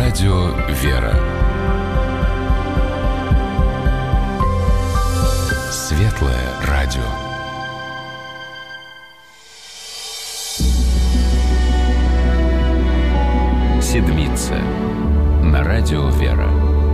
Радио «Вера». Светлое радио. Седмица на радио «Вера».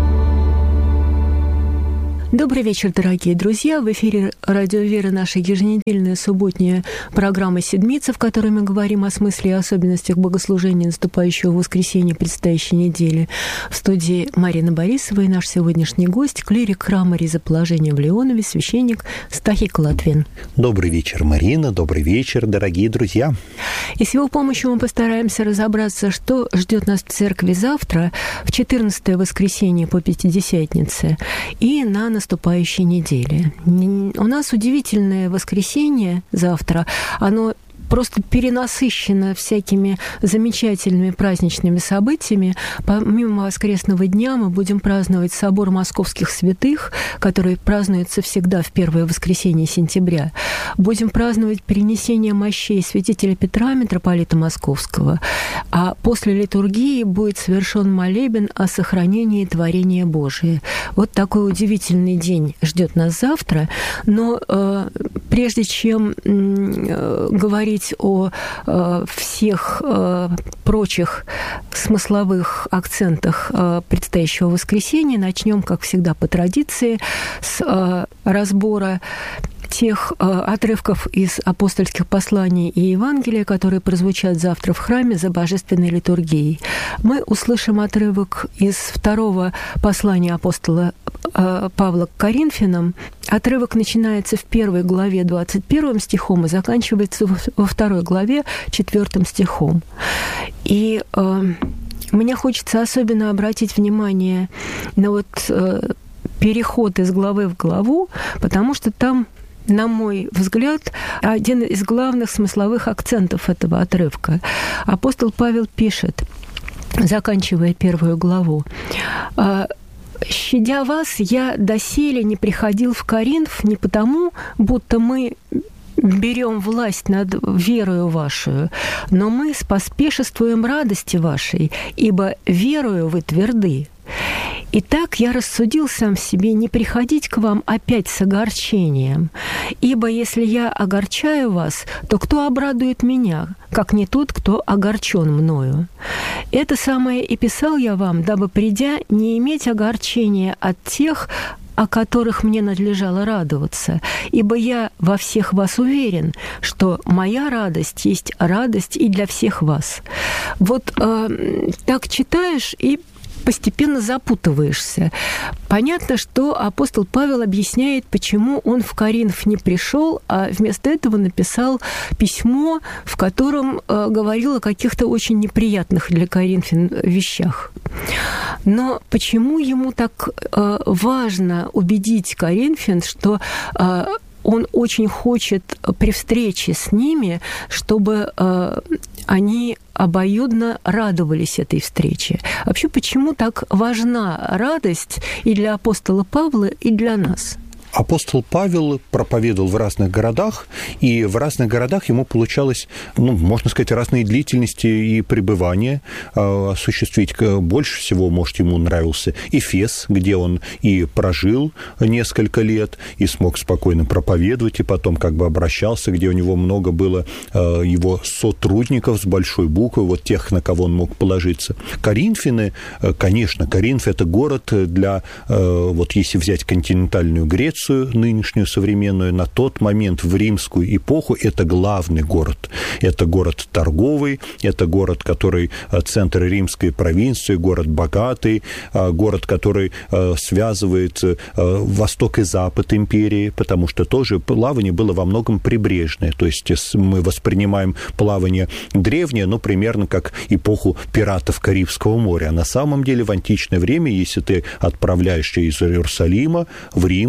Добрый вечер, дорогие друзья. В эфире радио «Вера» наша еженедельная субботняя программа «Седмица», в которой мы говорим о смысле и особенностях богослужения наступающего воскресенья предстоящей недели. В студии Марина Борисова и наш сегодняшний гость, клирик храма Ризоположения в Леонове, священник Стахий Колотвин. Добрый вечер, Марина. Добрый вечер, дорогие друзья. И с его помощью мы постараемся разобраться, что ждет нас в церкви завтра, в 14-е воскресенье по Пятидесятнице, и на наступающей неделе. У нас удивительное воскресенье завтра. Оно просто перенасыщено всякими замечательными праздничными событиями. Помимо воскресного дня мы будем праздновать собор московских святых, который празднуется всегда в первое воскресенье сентября. Будем праздновать перенесение мощей святителя Петра, митрополита Московского. А после литургии будет совершен молебен о сохранении творения Божия. Вот такой удивительный день ждет нас завтра. Но прежде чем говорить о всех прочих смысловых акцентах предстоящего воскресенья, начнем, как всегда, по традиции, с разбора тех отрывков из апостольских посланий и Евангелия, которые прозвучат завтра в храме за божественной литургией. Мы услышим отрывок из второго послания апостола Павла к Коринфянам. Отрывок начинается в 1 главе 21 стихом и заканчивается во 2 главе 4 стихом. И мне хочется особенно обратить внимание на переход из главы в главу, потому что там, на мой взгляд, один из главных смысловых акцентов этого отрывка. Апостол Павел пишет, заканчивая 1 главу: «Щадя вас, я доселе не приходил в Коринф не потому, будто мы берем власть над верою вашу, но мы споспешествуем радости вашей, ибо верою вы тверды. Итак, я рассудил сам себе не приходить к вам опять с огорчением, ибо если я огорчаю вас, то кто обрадует меня, как не тот, кто огорчен мною? Это самое и писал я вам, дабы, придя, не иметь огорчения от тех, о которых мне надлежало радоваться, ибо я во всех вас уверен, что моя радость есть радость и для всех вас». Вот так читаешь и постепенно запутываешься. Понятно, что апостол Павел объясняет, почему он в Коринф не пришел, а вместо этого написал письмо, в котором говорил о каких-то очень неприятных для коринфян вещах. Но почему ему так важно убедить коринфян, что он очень хочет при встрече с ними, чтобы они обоюдно радовались этой встрече? Вообще, почему так важна радость и для апостола Павла, и для нас? Апостол Павел проповедовал в разных городах, и в разных городах ему получалось, можно сказать, разные длительности и пребывания осуществить. Больше всего, может, ему нравился Эфес, где он и прожил несколько лет, и смог спокойно проповедовать, и потом как бы обращался, где у него много было его сотрудников с большой буквы, тех, на кого он мог положиться. Коринфяне, конечно, Коринф – это город для, если взять континентальную Грецию, нынешнюю современную, на тот момент в римскую эпоху это главный город. Это город торговый, это город, который центр римской провинции, город богатый, город, который связывает восток и запад империи, потому что тоже плавание было во многом прибрежное. То есть мы воспринимаем плавание древнее, примерно как эпоху пиратов Карибского моря. А на самом деле в античное время, если ты отправляешься из Иерусалима в Рим, то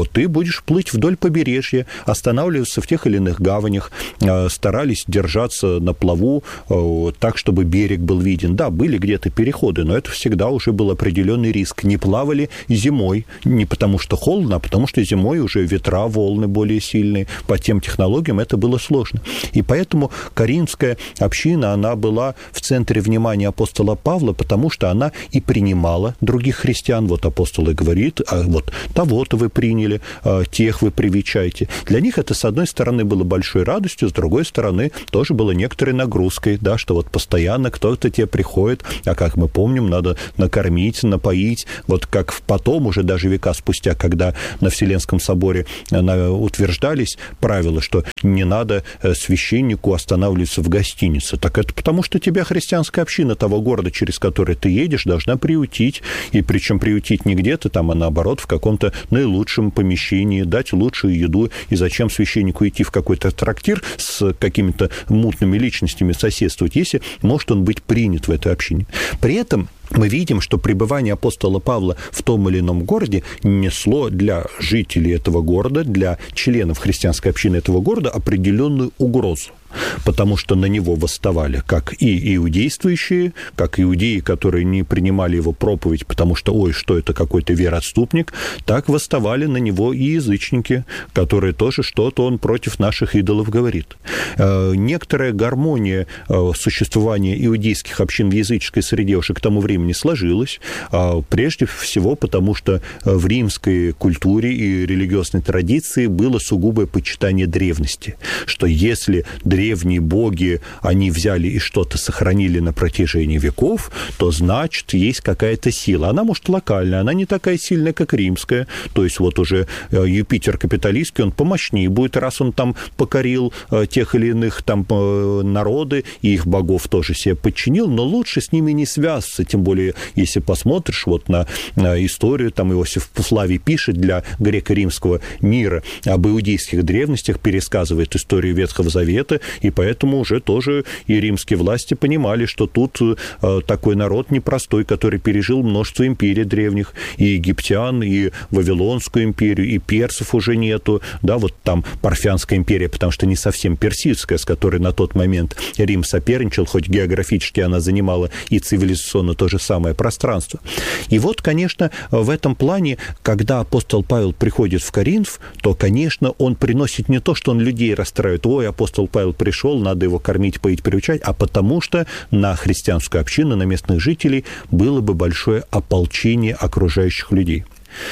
вот ты будешь плыть вдоль побережья, останавливаться в тех или иных гаванях, старались держаться на плаву так, чтобы берег был виден. Да, были где-то переходы, но это всегда уже был определенный риск. Не плавали зимой, не потому что холодно, а потому что зимой уже ветра, волны более сильные. По тем технологиям это было сложно. И поэтому Коринфская община, она была в центре внимания апостола Павла, потому что она и принимала других христиан. Вот апостол и говорит, вот того-то вы приняли, тех вы привечаете. Для них это, с одной стороны, было большой радостью, с другой стороны, тоже было некоторой нагрузкой, да, что вот постоянно кто-то тебе приходит, а как мы помним, надо накормить, напоить. Вот как потом, уже даже века спустя, когда на Вселенском соборе утверждались правила, что не надо священнику останавливаться в гостинице. Так это потому, что тебя христианская община того города, через который ты едешь, должна приютить. И причем приютить не где-то там, а наоборот, в каком-то наилучшем помещении, дать лучшую еду. И зачем священнику идти в какой-то трактир с какими-то мутными личностями соседствовать, если может он быть принят в этой общине. При этом мы видим, что пребывание апостола Павла в том или ином городе несло для жителей этого города, для членов христианской общины этого города определенную угрозу. Потому что на него восставали как и иудействующие, как иудеи, которые не принимали его проповедь, потому что, ой, что это какой-то вероотступник, так восставали на него и язычники, которые тоже что-то он против наших идолов говорит. Некоторая гармония существования иудейских общин в языческой среде уже к тому времени сложилась, прежде всего потому, что в римской культуре и религиозной традиции было сугубое почитание древности, что если древние боги, они взяли и что-то сохранили на протяжении веков, то, значит, есть какая-то сила. Она, может, локальная, она не такая сильная, как римская. То есть вот уже Юпитер капиталистский, он помощнее будет, раз он там покорил тех или иных там народы, и их богов тоже себе подчинил, но лучше с ними не связываться, тем более, если посмотришь вот на историю, там Иосиф Флавий пишет для греко-римского мира об иудейских древностях, пересказывает историю Ветхого Завета, и поэтому уже тоже и римские власти понимали, что тут такой народ непростой, который пережил множество империй древних, и египтян, и Вавилонскую империю, и персов уже нету, да, вот там Парфянская империя, потому что не совсем персидская, с которой на тот момент Рим соперничал, хоть географически она занимала и цивилизационно то же самое пространство. И вот, конечно, в этом плане, когда апостол Павел приходит в Коринф, то, конечно, он приносит не то, что он людей расстраивает, ой, апостол Павел пришел, надо его кормить, поить, приучать, а потому что на христианскую общину, на местных жителей было бы большое ополчение окружающих людей.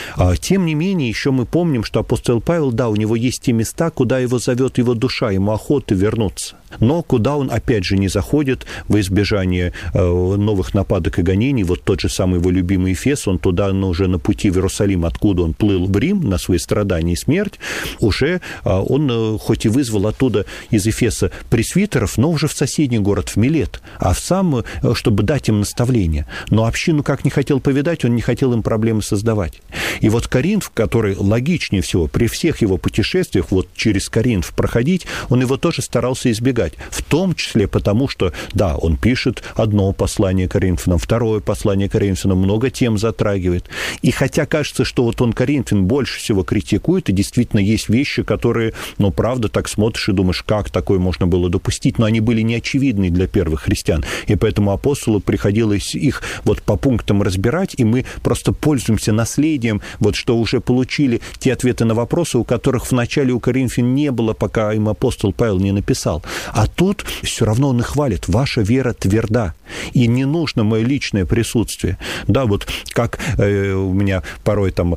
Тем не менее, еще мы помним, что апостол Павел, да, у него есть те места, куда его зовет его душа, ему охота вернуться. Но куда он, опять же, не заходит во избежание новых нападок и гонений. Вот тот же самый его любимый Эфес, он туда уже на пути в Иерусалим, откуда он плыл в Рим на свои страдания и смерть, уже он хоть и вызвал оттуда из Эфеса пресвитеров, но уже в соседний город, в Милет, а в сам, чтобы дать им наставление. Но общину как не хотел повидать, он не хотел им проблемы создавать. И вот Коринф, который логичнее всего при всех его путешествиях вот через Коринф проходить, он его тоже старался избегать. В том числе потому, что, да, он пишет одно послание Коринфянам, второе послание Коринфянам, много тем затрагивает. И хотя кажется, что вот он Коринфян больше всего критикует, и действительно есть вещи, которые, ну, правда, так смотришь и думаешь, как такое можно было допустить, но они были неочевидны для первых христиан. И поэтому апостолу приходилось их вот по пунктам разбирать, и мы просто пользуемся наследием, вот что уже получили те ответы на вопросы, у которых вначале у Коринфян не было, пока им апостол Павел не написал. А тут все равно он их хвалит. Ваша вера тверда, и не нужно мое личное присутствие. Да, вот как у меня порой там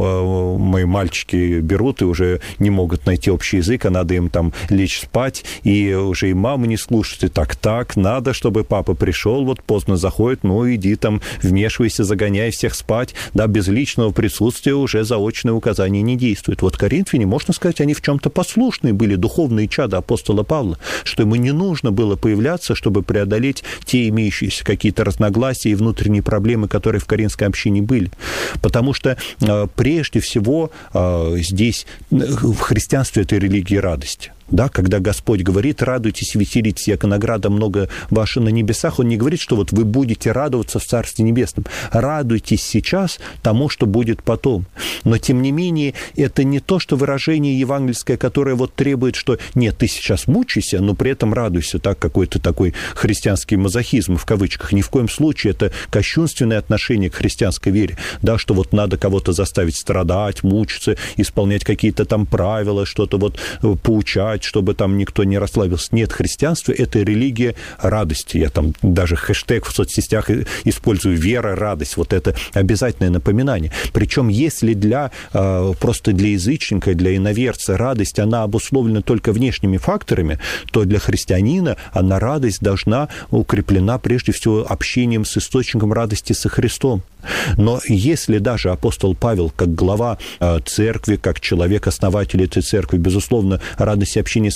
мои мальчики берут и уже не могут найти общий язык, а надо им там лечь спать, и уже и мама не слушает, и так, надо, чтобы папа пришел, вот поздно заходит, ну, иди там, вмешивайся, загоняй всех спать, да, без личного присутствия уже заочное указание не действует. Вот коринфяне, можно сказать, они в чем-то послушные были, духовные чада апостола Павла, что ему не нужно было появляться, чтобы преодолеть те имеющиеся какие-то разногласия и внутренние проблемы, которые в коринфской общине были. Потому что прежде всего здесь в христианстве это религия радости. Да, когда Господь говорит: радуйтесь, веселитесь, яко награда много ваша на небесах, Он не говорит, что вот вы будете радоваться в Царстве Небесном. Радуйтесь сейчас тому, что будет потом. Но, тем не менее, это не то, что выражение евангельское, которое вот требует, что нет, ты сейчас мучайся, но при этом радуйся, так, какой-то такой христианский мазохизм, в кавычках. Ни в коем случае это кощунственное отношение к христианской вере, да, что вот надо кого-то заставить страдать, мучиться, исполнять какие-то там правила, что-то вот поучать, чтобы там никто не расслабился. Нет, христианство – это религия радости. Я там даже хэштег в соцсетях использую: вера, радость. Вот это обязательное напоминание. Причем, если просто для язычника, для иноверца радость, она обусловлена только внешними факторами, то для христианина радость должна укреплена прежде всего общением с источником радости со Христом. Но если даже апостол Павел, как глава церкви, как человек-основатель этой церкви, безусловно, радость общения